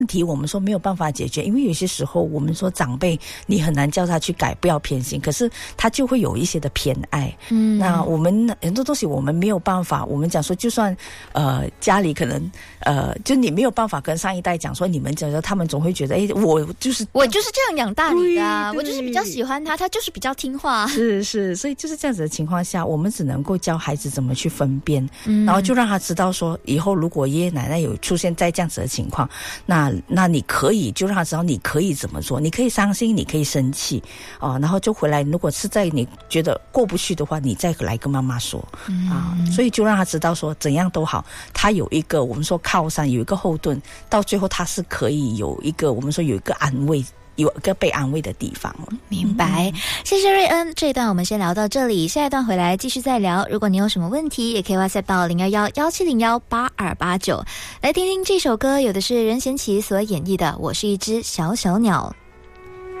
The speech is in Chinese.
问题我们说没有办法解决，因为有些时候我们说长辈你很难叫他去改，不要偏心，可是他就会有一些的偏爱。那我们很多东西我们没有办法，我们讲说就算家里可能就你没有办法跟上一代讲说，你们讲说他们总会觉得我就是这样养大你的，我就是比较喜欢他，他就是比较听话。 是，所以就是这样子的情况下，我们只能够教孩子怎么去分辨，然后就让他知道说，以后如果爷爷奶奶有出现在这样子的情况，那你可以就让他知道你可以怎么做，你可以伤心，你可以生气然后就回来，如果是在你觉得过不去的话，你再来跟妈妈说所以就让他知道说怎样都好，他有一个我们说靠山，有一个后盾，到最后他是可以有一个我们说有一个安慰，有一个被安慰的地方。 明白，谢谢瑞恩。这一段我们先聊到这里，下一段回来继续再聊。如果你有什么问题，也可以 WhatsApp 到011-1701-8289来听听这首歌，有的是任贤齐所演绎的《我是一只小小鸟》。